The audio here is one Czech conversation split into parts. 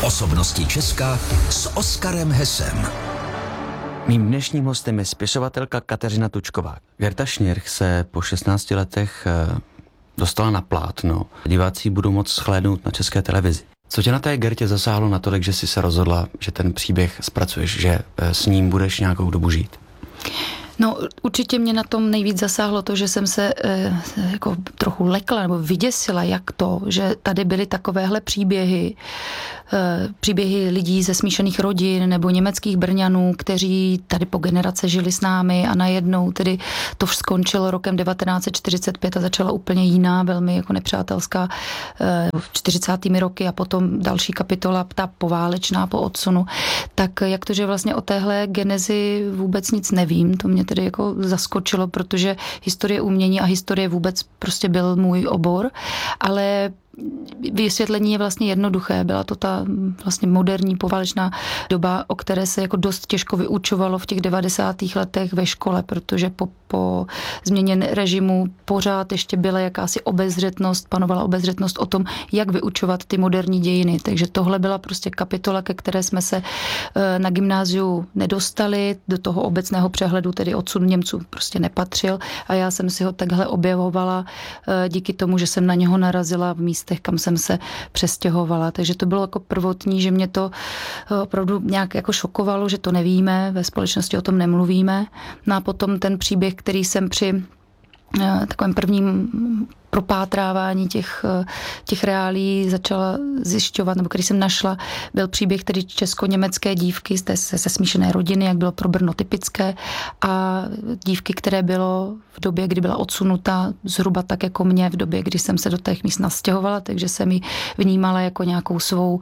Osobnosti Česka s Oskarem Hesem. Mým dnešním hostem je spisovatelka Kateřina Tučková. Gerta Schnirch se po 16 letech dostala na plátno. Diváci budou moct shlédnout na České televizi. Co tě na té Gertě zasáhlo natolik, že jsi se rozhodla, že ten příběh zpracuješ, že s ním budeš nějakou dobu žít? No, určitě mě na tom nejvíc zasáhlo to, že jsem se jako trochu lekla nebo vyděsila, jak to, že tady byly takovéhle příběhy lidí ze smíšených rodin nebo německých Brňanů, kteří tady po generace žili s námi a najednou tedy to skončilo rokem 1945 a začala úplně jiná, velmi jako nepřátelská 40. roky a potom další kapitola, ta poválečná po odsunu. Tak jak to, že vlastně o téhle genezi vůbec nic nevím, to mě tedy jako zaskočilo, protože historie umění a historie vůbec prostě byl můj obor, ale vysvětlení je vlastně jednoduché. Byla to ta vlastně moderní poválečná doba, o které se jako dost těžko vyučovalo v těch 90. letech ve škole, protože po změně režimu pořád ještě byla jakási obezřetnost, panovala obezřetnost o tom, jak vyučovat ty moderní dějiny. Takže tohle byla prostě kapitola, ke které jsme se na gymnáziu nedostali, do toho obecného přehledu, tedy odsud Němců prostě nepatřil a já jsem si ho takhle objevovala díky tomu, že jsem na něho narazila v místech, kam jsem se přestěhovala. Takže to bylo jako prvotní, že mě to opravdu nějak jako šokovalo, že to nevíme, ve společnosti o tom nemluvíme. No a potom ten příběh, který jsem při takovém prvním propátrávání těch reálí začala zjišťovat, nebo který jsem našla, byl příběh tedy česko-německé dívky ze smíšené rodiny, jak bylo pro Brno typické, a dívky, které bylo v době, kdy byla odsunuta, zhruba tak jako mě v době, kdy jsem se do těch míst nastěhovala, takže jsem ji vnímala jako nějakou svou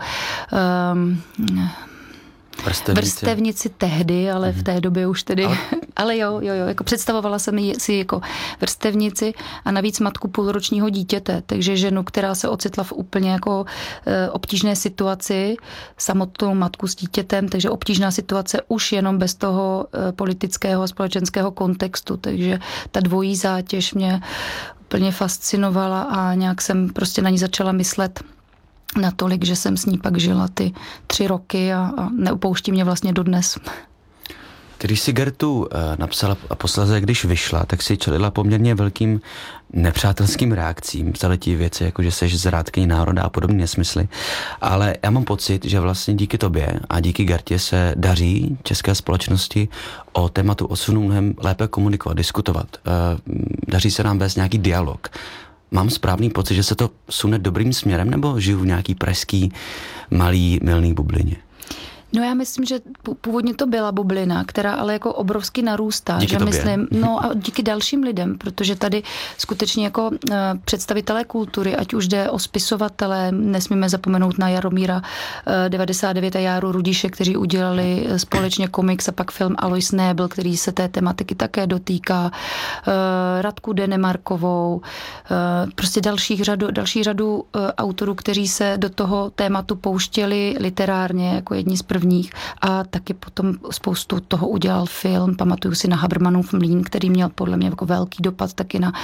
vrstevnici tehdy, ale v té době už tedy, ale jo, jako představovala jsem si jako vrstevnici a navíc matku půlročního dítěte, takže ženu, která se ocitla v úplně jako obtížné situaci, samotnou matku s dítětem, takže obtížná situace už jenom bez toho politického a společenského kontextu, takže ta dvojí zátěž mě úplně fascinovala a nějak jsem prostě na ní začala myslet natolik, že jsem s ní pak žila ty 3 roky a neopouští mě vlastně dodnes. Když si Gertu napsala a posléze, když vyšla, tak si čelila poměrně velkým nepřátelským reakcím. Psali ti věci, jako že seš zrádkyní národa a podobné nesmysly. Ale já mám pocit, že vlastně díky tobě a díky Gertě se daří české společnosti o tématu odsunu mnohem lépe komunikovat, diskutovat. Daří se nám vést nějaký dialog. Mám správný pocit, že se to sune dobrým směrem, nebo žiju v nějaký pražský malý mylný bublině? No já myslím, že původně to byla bublina, která ale jako obrovsky narůstá. Díky že tobě. Myslím, no a díky dalším lidem, protože tady skutečně jako představitelé kultury, ať už jde o spisovatele, nesmíme zapomenout na Jaromíra 99 a Járu Rudiše, kteří udělali společně komiks a pak film Alois Nebel, který se té tematiky také dotýká, Radku Denemarkovou, prostě další řadu autorů, kteří se do toho tématu pouštěli literárně jako jedni z prvních a taky potom spoustu toho udělal film. Pamatuju si na Habermanův mlýn, který měl podle mě jako velký dopad taky na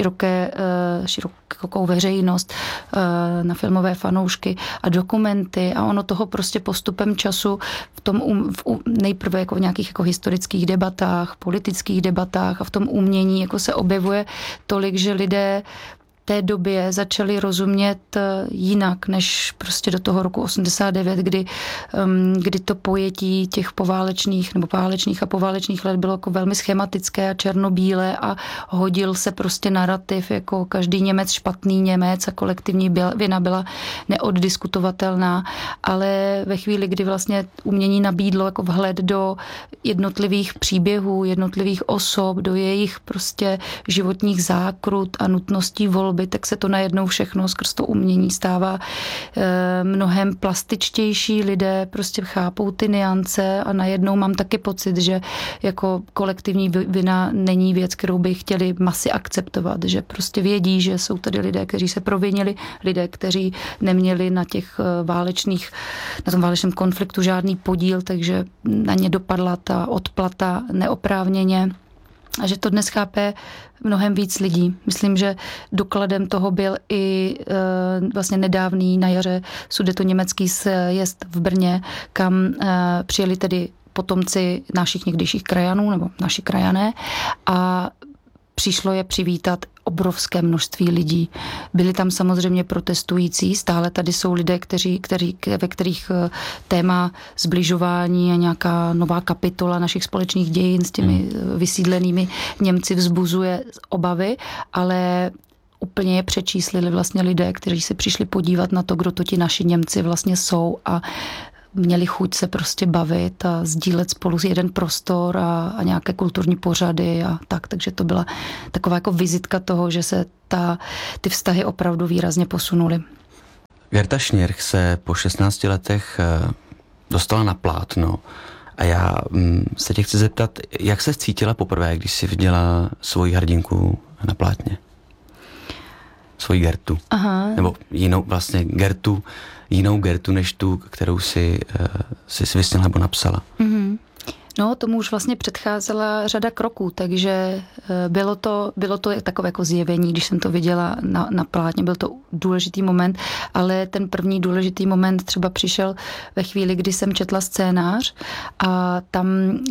širokou veřejnost, na filmové fanoušky a dokumenty a ono toho prostě postupem času v tom nejprve jako v nějakých jako historických debatách, politických debatách a v tom umění jako se objevuje tolik, že lidé té době začali rozumět jinak, než prostě do toho roku 89, kdy to pojetí těch poválečných nebo poválečných a poválečných let bylo jako velmi schematické a černobílé a hodil se prostě narrativ jako každý Němec špatný Němec a kolektivní vina byla neoddiskutovatelná, ale ve chvíli, kdy vlastně umění nabídlo jako vhled do jednotlivých příběhů, jednotlivých osob, do jejich prostě životních zákrut a nutností volby, tak se to najednou všechno skrz to umění stává mnohem plastičtější, lidé prostě chápou ty nuance a najednou mám taky pocit, že jako kolektivní vina není věc, kterou by chtěli masy akceptovat, že prostě vědí, že jsou tady lidé, kteří se provinili, lidé, kteří neměli na na tom válečném konfliktu žádný podíl, takže na ně dopadla ta odplata neoprávněně. A že to dnes chápe mnohem víc lidí. Myslím, že dokladem toho byl i vlastně nedávný na jaře sudetoněmecký sjezd v Brně, kam přijeli tedy potomci našich někdejších krajanů, nebo naši krajané, a přišlo je přivítat obrovské množství lidí. Byli tam samozřejmě protestující, stále tady jsou lidé, ve kterých téma zbližování a nějaká nová kapitola našich společných dějin s těmi vysídlenými Němci vzbuzuje obavy, ale úplně je přečíslili vlastně lidé, kteří se přišli podívat na to, kdo to ti naši Němci vlastně jsou, a měli chuť se prostě bavit a sdílet spolu jeden prostor a nějaké kulturní pořady a tak. Takže to byla taková jako vizitka toho, že se ty vztahy opravdu výrazně posunuly. Gerta Schnirch se po 16 letech dostala na plátno a já se tě chci zeptat, jak se cítila poprvé, když jsi viděla svoji hrdinku na plátně? Svoji Gertu. Aha. Nebo jinou vlastně jinou Gertu, než tu, kterou si vysněla nebo napsala. Mm-hmm. No, tomu už vlastně předcházela řada kroků, takže bylo to takové jako zjevení, když jsem to viděla na plátně, byl to důležitý moment, ale ten první důležitý moment třeba přišel ve chvíli, kdy jsem četla scénář a tam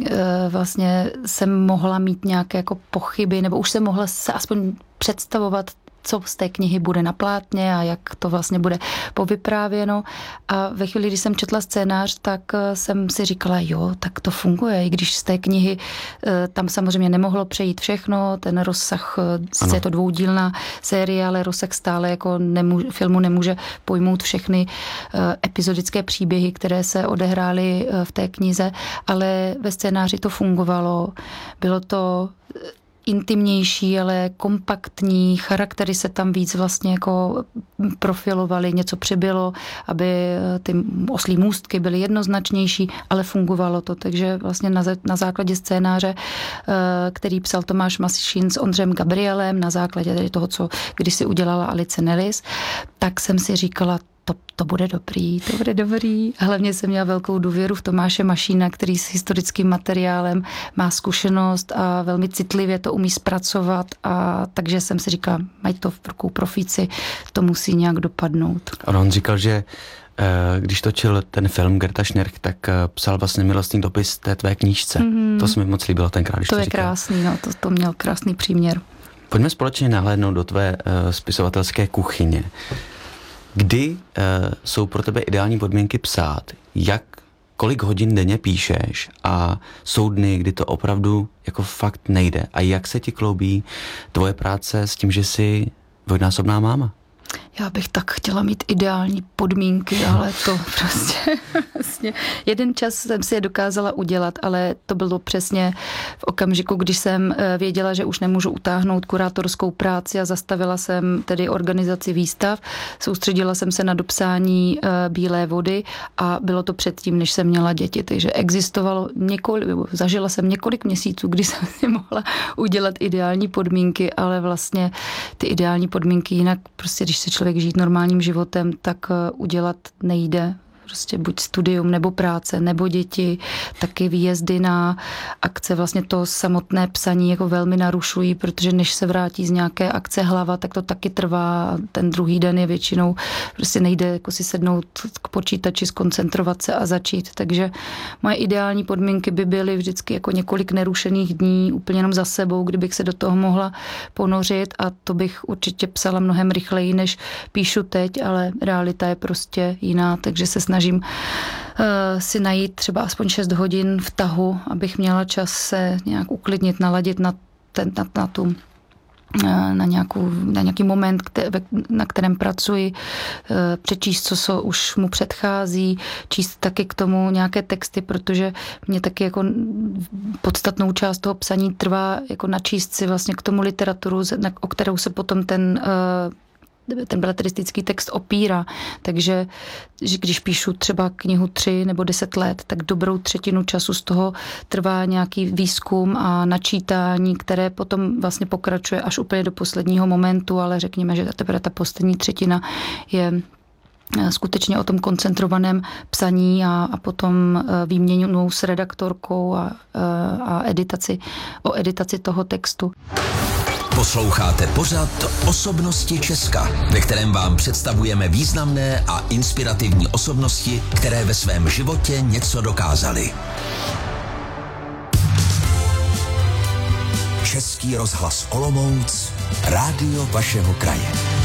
vlastně jsem mohla mít nějaké jako pochyby, nebo už jsem mohla se aspoň představovat, co z té knihy bude na plátně a jak to vlastně bude povyprávěno. A ve chvíli, kdy jsem četla scénář, tak jsem si říkala, jo, tak to funguje. I když z té knihy tam samozřejmě nemohlo přejít všechno, ten rozsah, sice je to dvoudílná série, ale rozsah stále jako filmu nemůže pojmout všechny epizodické příběhy, které se odehrály v té knize, ale ve scénáři to fungovalo. Bylo to intimnější, ale kompaktní, charaktery se tam víc vlastně jako profilovaly, něco přibylo, aby ty oslí můstky byly jednoznačnější, ale fungovalo to. Takže vlastně na základě scénáře, který psal Tomáš Mašín s Ondřejem Gabrielem, na základě toho, co kdysi udělala Alice Nellis, tak jsem si říkala, to bude dobrý. A hlavně jsem měla velkou důvěru v Tomáše Mašína, který s historickým materiálem má zkušenost a velmi citlivě to umí zpracovat, a takže jsem si říkala, mají to v rukou profíci, to musí nějak dopadnout. On říkal, že když točil ten film Gerta Schnirch, tak psal vlastně milostný dopis té tvé knížce. Mm-hmm. To se mi moc líbilo tenkrát, když to je říkal. Krásný, no, to měl krásný příměr. Pojďme společně nahlédnout do tvé spisovatelské kuchyně. Kdy jsou pro tebe ideální podmínky psát? Kolik hodin denně píšeš? A jsou dny, kdy to opravdu jako fakt nejde? A jak se ti kloubí tvoje práce s tím, že jsi dvojnásobná máma? Já bych tak chtěla mít ideální podmínky, ale to prostě vlastně jeden čas jsem si je dokázala udělat, ale to bylo přesně v okamžiku, když jsem věděla, že už nemůžu utáhnout kurátorskou práci a zastavila jsem tedy organizaci výstav, soustředila jsem se na dopsání Bílé vody a bylo to předtím, než jsem měla děti, takže zažila jsem několik měsíců, kdy jsem si mohla udělat ideální podmínky, ale vlastně ty ideální podmínky jinak prostě, když se člověk žít normálním životem, tak udělat nejde. Prostě buď studium, nebo práce, nebo děti, taky výjezdy na akce. Vlastně to samotné psaní jako velmi narušují, protože než se vrátí z nějaké akce hlava, tak to taky trvá. Ten druhý den je většinou, prostě nejde jako si sednout k počítači, zkoncentrovat se a začít. Takže moje ideální podmínky by byly vždycky jako několik nerušených dní, úplně jenom za sebou, kdybych se do toho mohla ponořit, a to bych určitě psala mnohem rychleji, než píšu teď, ale realita je prostě jiná, takže se snažím si najít třeba aspoň 6 hodin v tahu, abych měla čas se nějak uklidnit, naladit na nějaký moment, na kterém pracuji, přečíst, co už mu předchází, číst taky k tomu nějaké texty, protože mě taky jako podstatnou část toho psaní trvá jako načíst si vlastně k tomu literaturu, o kterou se potom ten beletristický text opírá. Takže když píšu třeba knihu 3 nebo 10 let, tak dobrou třetinu času z toho trvá nějaký výzkum a načítání, které potom vlastně pokračuje až úplně do posledního momentu, ale řekněme, že teprve ta poslední třetina je skutečně o tom koncentrovaném psaní a potom výměnou s redaktorkou a editaci toho textu. Posloucháte pořad Osobnosti Česka, ve kterém vám představujeme významné a inspirativní osobnosti, které ve svém životě něco dokázaly. Český rozhlas Olomouc, rádio vašeho kraje.